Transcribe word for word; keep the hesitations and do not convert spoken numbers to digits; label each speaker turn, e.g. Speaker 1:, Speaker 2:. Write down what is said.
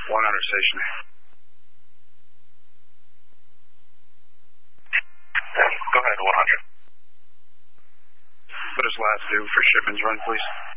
Speaker 1: one hundred station.
Speaker 2: Go ahead, one hundred.
Speaker 1: What is last due for shipments run, please?